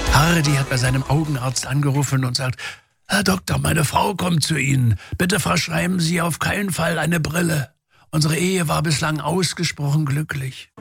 Hardy hat bei seinem Augenarzt angerufen und sagt: Herr Doktor, meine Frau kommt zu Ihnen. Bitte verschreiben Sie auf keinen Fall eine Brille. Unsere Ehe war bislang ausgesprochen glücklich.